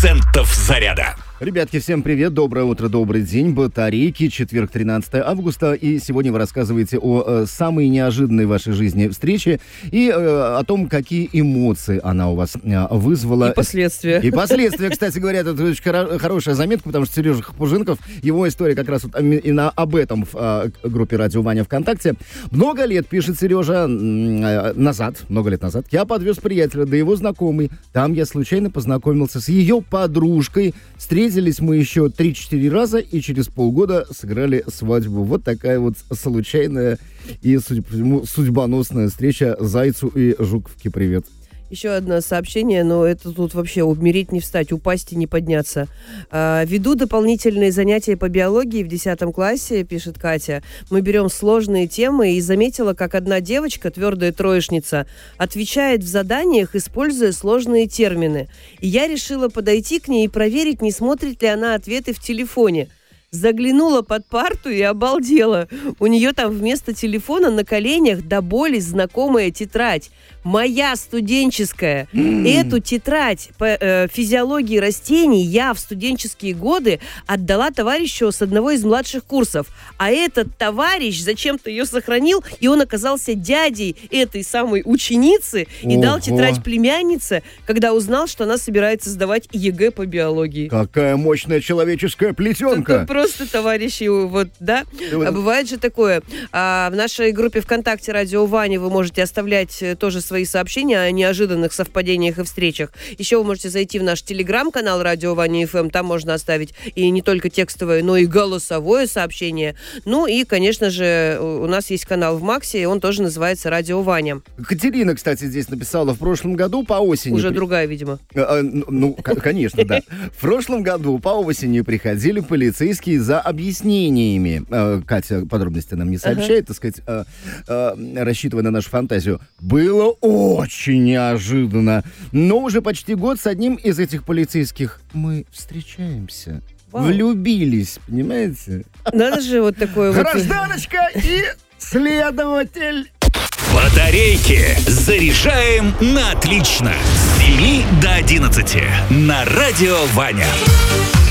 100% заряда. Ребятки, всем привет, доброе утро, добрый день. Батарейки, четверг, 13 августа. И сегодня вы рассказываете о самой неожиданной в вашей жизни встрече и о том, какие эмоции она у вас вызвала. И последствия. И последствия, кстати говоря, это очень хорошая заметка, потому что Сережа Хапужинков, его история как раз вот именно об этом в группе «Радио Ваня» ВКонтакте. Много лет, пишет Сережа, много лет назад, я подвез приятеля до его знакомой. Там я случайно познакомился с ее подружкой. Встретились мы еще 3-4 раза и через полгода сыграли свадьбу. Вот такая вот случайная и, судя по всему, судьбоносная встреча. Зайцу и Жуковке привет. Еще одно сообщение, но это тут вообще умереть не встать, упасть и не подняться. Веду дополнительные занятия по биологии в 10 классе, пишет Катя. Мы берем сложные темы и заметила, как одна девочка, твердая троечница, отвечает в заданиях, используя сложные термины. И я решила подойти к ней и проверить, не смотрит ли она ответы в телефоне. Заглянула под парту и обалдела. У нее там вместо телефона на коленях до боли знакомая тетрадь. Моя студенческая. Эту тетрадь по физиологии растений я в студенческие годы отдала товарищу с одного из младших курсов. А этот товарищ зачем-то ее сохранил, и он оказался дядей этой самой ученицы и дал тетрадь племяннице, когда узнал, что она собирается сдавать ЕГЭ по биологии. Какая мощная человеческая плетенка! Это просто товарищи, вот, да? А бывает же такое. В нашей группе ВКонтакте «Радио Ваня» вы можете оставлять тоже свои сообщения о неожиданных совпадениях и встречах. Еще вы можете зайти в наш телеграм-канал «Радио Ваня ФМ». Там можно оставить и не только текстовое, но и голосовое сообщение. Ну и, конечно же, у нас есть канал в Максе, и он тоже называется «Радио Ваня». Катерина, кстати, здесь написала в прошлом году по осени... Уже другая, видимо. Ну, конечно, да. В прошлом году по осени приходили полицейские за объяснениями. Катя подробности нам не сообщает, так сказать, рассчитывая на нашу фантазию. Было очень неожиданно. Но уже почти год с одним из этих полицейских мы встречаемся. Вау. Влюбились, понимаете? Надо же вот такое вот... Гражданочка и следователь. Батарейки заряжаем на отлично. С 7 до 11 на Радио Ваня.